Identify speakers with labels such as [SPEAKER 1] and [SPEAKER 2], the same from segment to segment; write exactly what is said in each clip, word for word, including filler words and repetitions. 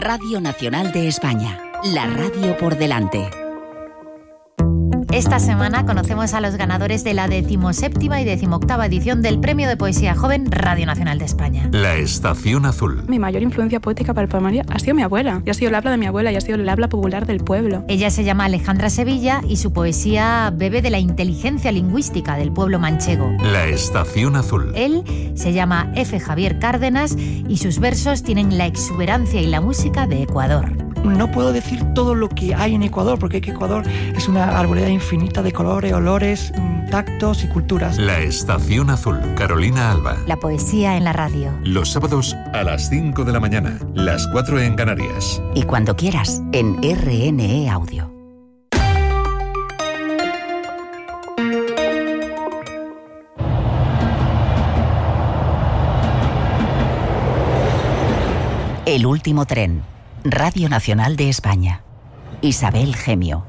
[SPEAKER 1] Radio Nacional de España, la radio por delante.
[SPEAKER 2] Esta semana conocemos a los ganadores de la decimoséptima y decimoctava edición del Premio de Poesía Joven Radio Nacional de España.
[SPEAKER 3] La Estación Azul.
[SPEAKER 4] Mi mayor influencia poética para el poemario ha sido mi abuela. Y ha sido el habla de mi abuela y ha sido el habla popular del pueblo.
[SPEAKER 2] Ella se llama Alejandra Sevilla y su poesía bebe de la inteligencia lingüística del pueblo manchego.
[SPEAKER 3] La Estación Azul.
[SPEAKER 2] Él se llama F. Javier Cárdenas y sus versos tienen la exuberancia y la música de Ecuador.
[SPEAKER 5] No puedo decir todo lo que hay en Ecuador, porque Ecuador es una arboleda infinita de colores, olores, tactos y culturas.
[SPEAKER 3] La Estación Azul. Carolina Alba.
[SPEAKER 2] La poesía en la radio.
[SPEAKER 3] Los sábados a las cinco de la mañana, las cuatro en Canarias.
[SPEAKER 1] Y cuando quieras, en R N E Audio. El último tren. Radio Nacional de España. Isabel Gemio.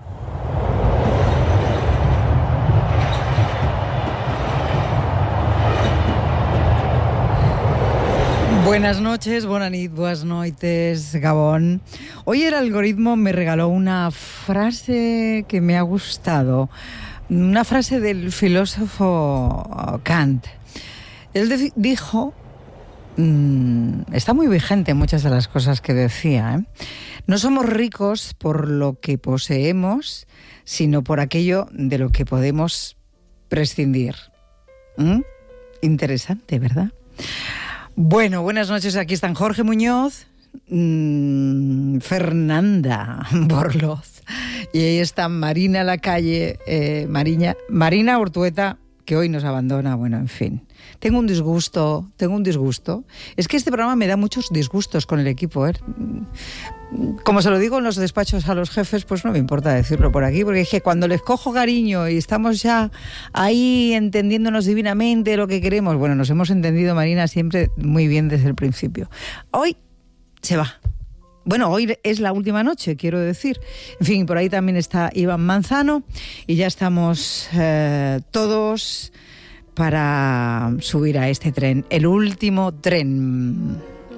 [SPEAKER 6] Buenas noches, buenas nit, buenas noites, Gabón. Hoy el algoritmo me regaló una frase que me ha gustado. Una frase del filósofo Kant. Él de- dijo... Está muy vigente muchas de las cosas que decía, ¿eh? No somos ricos por lo que poseemos, sino por aquello de lo que podemos prescindir. ¿Mm? Interesante, ¿verdad? Bueno, buenas noches. Aquí están Jorge Muñoz, mmm, Fernanda Borloz y ahí está Marina Lacalle, eh, Marina, Marina Ortueta, que hoy nos abandona. Bueno, en fin. Tengo un disgusto, tengo un disgusto. Es que este programa me da muchos disgustos con el equipo, ¿eh? Como se lo digo en los despachos a los jefes, pues no me importa decirlo por aquí, porque es que cuando les cojo cariño y estamos ya ahí entendiéndonos divinamente lo que queremos, bueno, nos hemos entendido, Marina, siempre muy bien desde el principio. Hoy se va. Bueno, hoy es la última noche, quiero decir. En fin, por ahí también está Iván Manzano y ya estamos eh, todos para subir a este tren, el último tren.